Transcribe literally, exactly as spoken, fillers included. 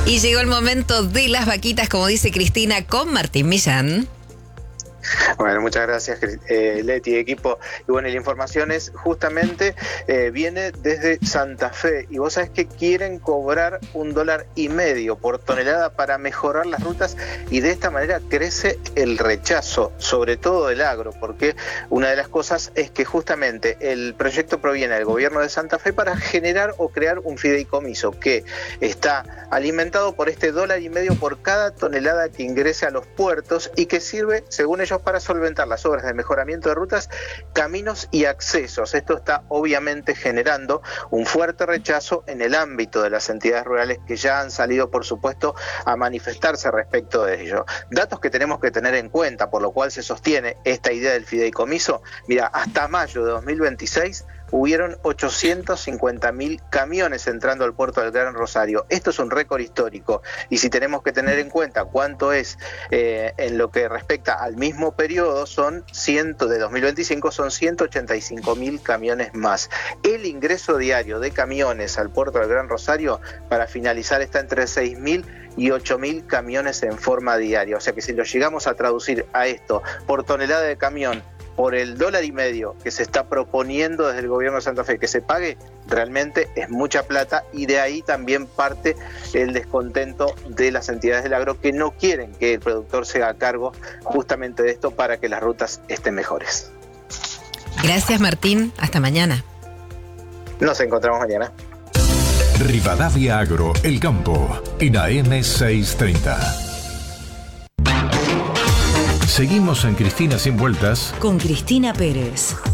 Y llegó el momento de las vaquitas, como dice Cristina, con Martín Millán. Bueno, muchas gracias, eh, Leti, equipo. Y bueno, la información es justamente, eh, viene desde Santa Fe, y vos sabés que quieren cobrar un dólar y medio por tonelada para mejorar las rutas, y de esta manera crece el rechazo, sobre todo del agro, porque una de las cosas es que justamente el proyecto proviene del gobierno de Santa Fe para generar o crear un fideicomiso que está alimentado por este dólar y medio por cada tonelada que ingrese a los puertos, y que sirve, según ellos, para solventar las obras de mejoramiento de rutas, caminos y accesos. Esto está obviamente generando un fuerte rechazo en el ámbito de las entidades rurales, que ya han salido, por supuesto, a manifestarse respecto de ello. Datos que tenemos que tener en cuenta, por lo cual se sostiene esta idea del fideicomiso. Mira, hasta mayo de dos mil veintiséis hubieron ochocientos cincuenta mil camiones entrando al puerto del Gran Rosario. Esto es un récord histórico, y si tenemos que tener en cuenta cuánto es eh, en lo que respecta al mismo periodo, son ciento de dos mil veinticinco, son ciento ochenta y cinco mil camiones más. El ingreso diario de camiones al puerto del Gran Rosario, para finalizar, está entre seis mil y ocho mil camiones en forma diaria. O sea que si lo llegamos a traducir a esto por tonelada de camión, por el dólar y medio que se está proponiendo desde el gobierno de Santa Fe que se pague, realmente es mucha plata, y de ahí también parte el descontento de las entidades del agro, que no quieren que el productor se haga cargo justamente de esto para que las rutas estén mejores. Gracias, Martín. Hasta mañana. Nos encontramos mañana. Rivadavia Agro, El Campo, en A M seiscientos treinta. Seguimos en Cristina Sin Vueltas con Cristina Pérez.